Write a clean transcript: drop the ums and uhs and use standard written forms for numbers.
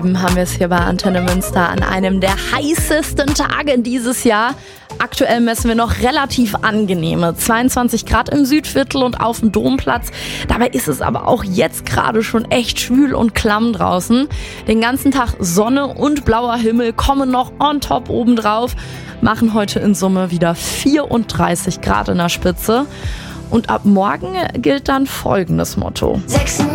Haben wir es hier bei Antenne Münster an einem der heißesten Tage dieses Jahr. Aktuell messen wir noch relativ angenehme 22 Grad im Südviertel und auf dem Domplatz. Dabei ist es aber auch jetzt gerade schon echt schwül und klamm draußen. Den ganzen Tag Sonne und blauer Himmel kommen noch on top obendrauf, machen heute in Summe wieder 34 Grad in der Spitze. Und ab morgen gilt dann folgendes Motto.